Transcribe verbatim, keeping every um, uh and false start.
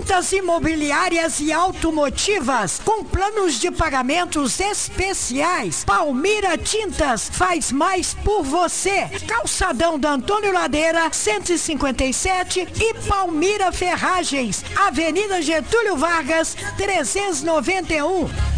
Tintas imobiliárias e automotivas com planos de pagamentos especiais. Palmira Tintas faz mais por você. Calçadão da Antônio Ladeira, cento e cinquenta e sete e Palmira Ferragens, Avenida Getúlio Vargas, trezentos e noventa e um.